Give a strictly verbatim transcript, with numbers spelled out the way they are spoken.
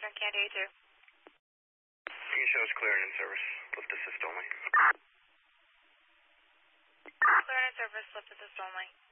Western Candy A two. You can show us clear and in service. Lift assist only. Clear and in service, lift assist only.